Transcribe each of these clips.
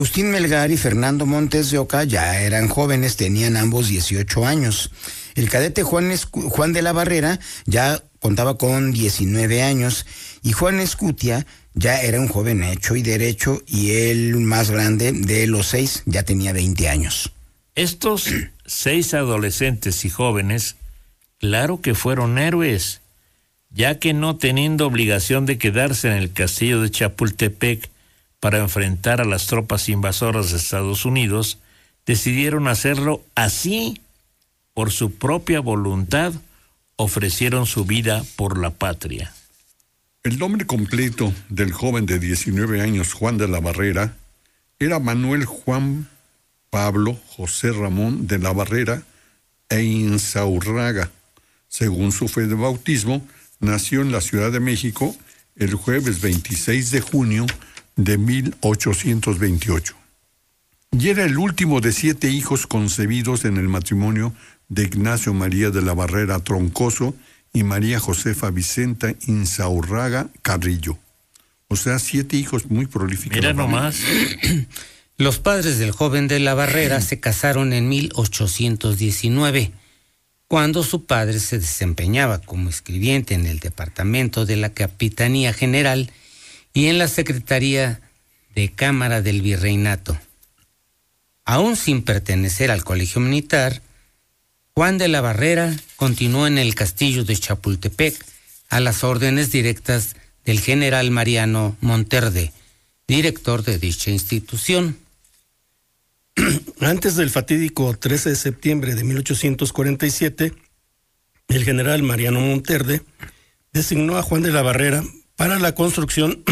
Agustín Melgar y Fernando Montes de Oca ya eran jóvenes, tenían ambos 18 años. El cadete Juan de la Barrera ya contaba con 19 años y Juan Escutia ya era un joven hecho y derecho, y el más grande de los 6 ya tenía 20 años. Estos 6 adolescentes y jóvenes, claro que fueron héroes, ya que no teniendo obligación de quedarse en el castillo de Chapultepec para enfrentar a las tropas invasoras de Estados Unidos, decidieron hacerlo así, por su propia voluntad, ofrecieron su vida por la patria. El nombre completo del joven de 19 años, Juan de la Barrera, era Manuel Juan Pablo José Ramón de la Barrera e Insaurraga. Según su fe de bautismo, nació en la Ciudad de México el jueves 26 de junio de 1828. Y era el último de 7 hijos concebidos en el matrimonio de Ignacio María de la Barrera Troncoso y María Josefa Vicenta Insaurraga Carrillo. O sea, 7 hijos muy prolíficos. Mira nomás. Los padres del joven de la Barrera se casaron en 1819, cuando su padre se desempeñaba como escribiente en el departamento de la Capitanía General y en la Secretaría de Cámara del Virreinato. Aún sin pertenecer al colegio militar, Juan de la Barrera continuó en el castillo de Chapultepec a las órdenes directas del general Mariano Monterde, director de dicha institución. Antes del fatídico 13 de septiembre de 1847, el general Mariano Monterde designó a Juan de la Barrera para la construcción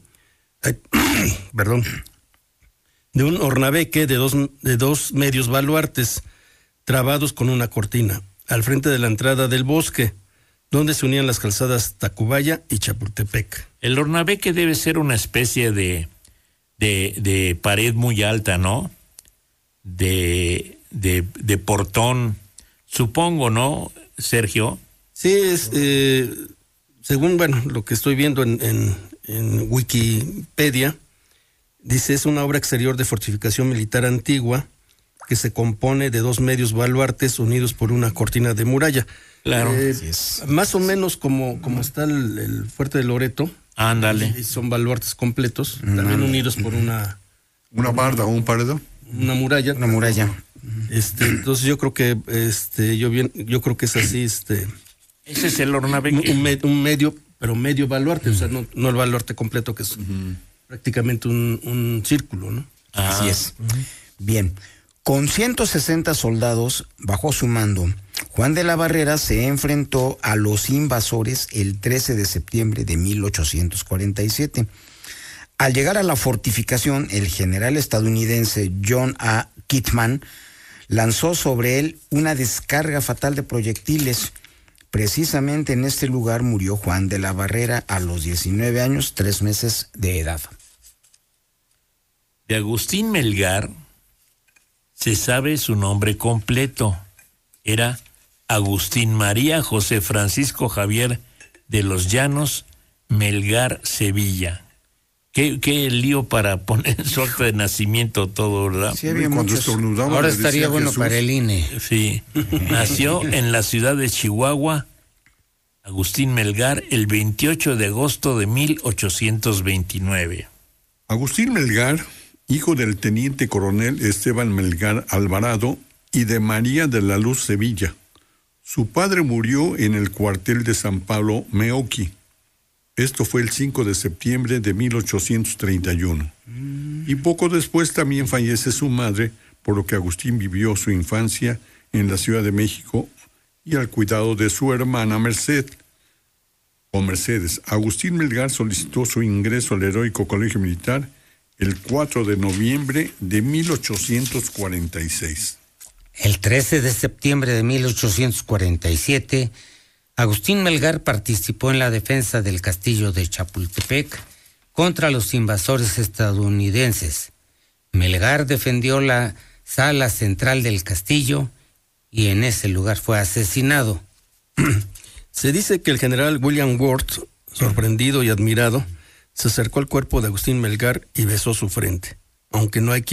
de un hornabeque de dos medios baluartes trabados con una cortina al frente de la entrada del bosque, donde se unían las calzadas Tacubaya y Chapultepec. El hornabeque debe ser una especie de pared muy alta, ¿no? De portón, supongo, ¿no, Sergio? Sí, es según lo que estoy viendo en Wikipedia, dice, es una obra exterior de fortificación militar antigua que se compone de 2 medios baluartes unidos por una cortina de muralla. Claro. Más o menos como está el fuerte de Loreto. Ándale. Son baluartes completos, también unidos por una barda o un paredón. Una muralla. Una muralla. Entonces yo creo que yo creo que es así, Ese es el hornabeque. Un medio, pero medio baluarte, o sea, no el baluarte completo, que es prácticamente un círculo, ¿no? Así es. Bien. Con 160 soldados bajo su mando, Juan de la Barrera se enfrentó a los invasores el 13 de septiembre de 1847. Al llegar a la fortificación, el general estadounidense John A. Kitman lanzó sobre él una descarga fatal de proyectiles. Precisamente en este lugar murió Juan de la Barrera a los 19 años, 3 meses de edad. De Agustín Melgar se sabe su nombre completo. Era Agustín María José Francisco Javier de los Llanos Melgar Sevilla. Qué lío para poner en su acta de nacimiento todo, ¿verdad? Sí, había muchos. Ahora estaría bueno Jesús para el INE. Sí. Nació en la ciudad de Chihuahua, Agustín Melgar, el 28 de agosto de 1829. Agustín Melgar, hijo del teniente coronel Esteban Melgar Alvarado y de María de la Luz Sevilla. Su padre murió en el cuartel de San Pablo Meoqui. Esto fue el 5 de septiembre de 1831. Y poco después también fallece su madre, por lo que Agustín vivió su infancia en la Ciudad de México y al cuidado de su hermana Mercedes. Agustín Melgar solicitó su ingreso al heroico Colegio Militar el 4 de noviembre de 1846. El 13 de septiembre de 1847, Agustín Melgar participó en la defensa del castillo de Chapultepec contra los invasores estadounidenses. Melgar defendió la sala central del castillo y en ese lugar fue asesinado. Se dice que el general William Worth, sorprendido y admirado, se acercó al cuerpo de Agustín Melgar y besó su frente. aunque no hay quien